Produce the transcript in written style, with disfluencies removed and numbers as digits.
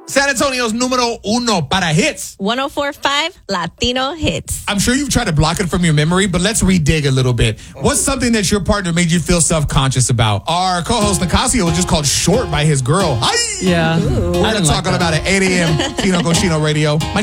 San Antonio's numero uno para hits. 104.5 Latino Hits. I'm sure you've tried to block it from your memory, but let's redig a little bit. What's something that your partner made you feel self-conscious about? Our co-host Nicasio was just called short by his girl. Ay! Yeah. We're talking about at 8 a.m. Tino Cochino Radio. My